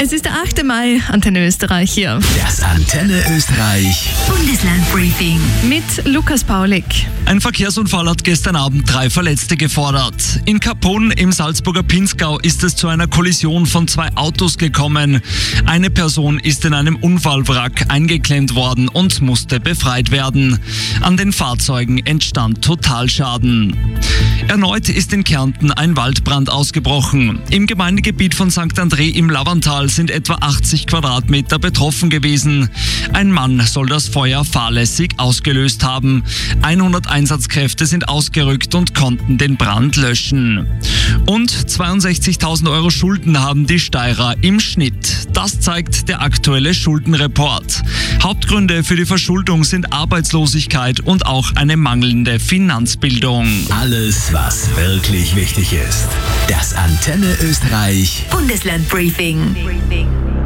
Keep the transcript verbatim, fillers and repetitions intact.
Es ist der achte Mai, Antenne Österreich hier. Das Antenne Österreich Bundeslandbriefing Mit Lukas Paulik. Ein Verkehrsunfall hat gestern Abend drei Verletzte gefordert. In Kappun im Salzburger Pinzgau ist es zu einer Kollision von zwei Autos gekommen. Eine Person ist in einem Unfallwrack eingeklemmt worden und musste befreit werden. An den Fahrzeugen entstand Totalschaden. Erneut ist in Kärnten ein Waldbrand ausgebrochen. Im Gemeindegebiet von Sankt André im Lavantal sind etwa achtzig Quadratmeter betroffen gewesen. Ein Mann soll das Feuer fahrlässig ausgelöst haben. hundert Einsatzkräfte sind ausgerückt und konnten den Brand löschen. Und zweiundsechzigtausend Euro Schulden haben die Steirer im Schnitt. Das zeigt der aktuelle Schuldenreport. Hauptgründe für die Verschuldung sind Arbeitslosigkeit und auch eine mangelnde Finanzbildung. Alles, was wirklich wichtig ist. Das Antenne Österreich Bundeslandbriefing